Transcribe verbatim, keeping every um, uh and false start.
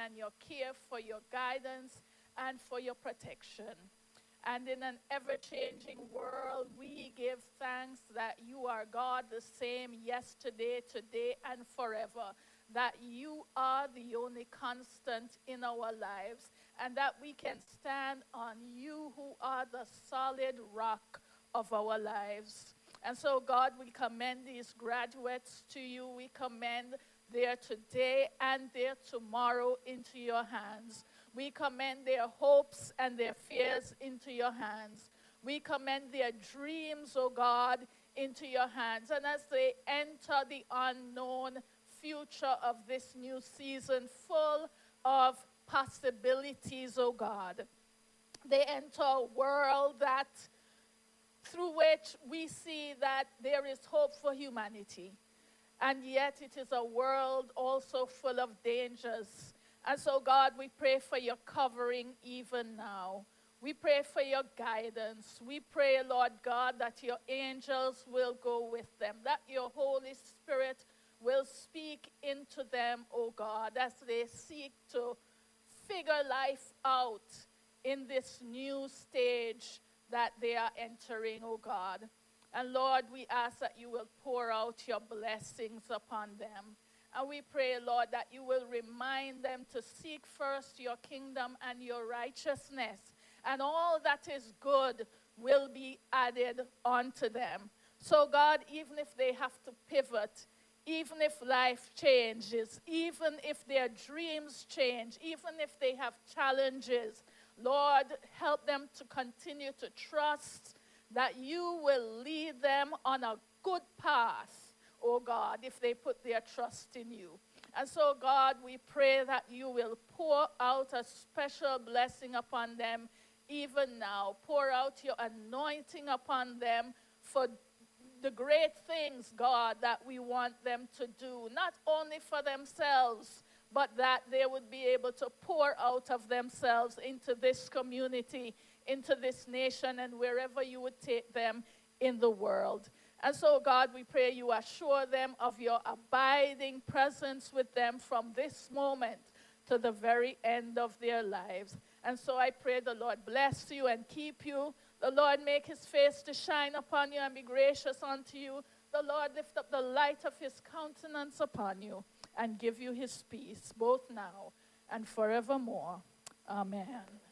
and your care, for your guidance, and for your protection. And in an ever-changing world, we give thanks that you are God the same yesterday, today, and forever. That you are the only constant in our lives, and that we can stand on you, who are the solid rock of our lives. And so, God, we commend these graduates to you. We commend their today and their tomorrow into your hands. We commend their hopes and their fears into your hands. We commend their dreams, oh God, into your hands. And as they enter the unknown future of this new season, full of possibilities, oh God, they enter a world that through which we see that there is hope for humanity. And yet it is a world also full of dangers. And so, God, we pray for your covering even now. We pray for your guidance. We pray, Lord God, that your angels will go with them, that your Holy Spirit will speak into them, oh God, as they seek to figure life out in this new stage that they are entering, oh God. And Lord, we ask that you will pour out your blessings upon them. And we pray, Lord, that you will remind them to seek first your kingdom and your righteousness, and all that is good will be added unto them. So God, even if they have to pivot, even if life changes, even if their dreams change, even if they have challenges, Lord, help them to continue to trust that you will lead them on a good path, oh God, if they put their trust in you. And so, God, we pray that you will pour out a special blessing upon them even now. Pour out your anointing upon them for the great things, God, that we want them to do, not only for themselves, but that they would be able to pour out of themselves into this community, into this nation, and wherever you would take them in the world. And so, God, we pray you assure them of your abiding presence with them from this moment to the very end of their lives. And so I pray the Lord bless you and keep you. The Lord make his face to shine upon you and be gracious unto you. The Lord lift up the light of his countenance upon you and give you his peace, both now and forevermore. Amen.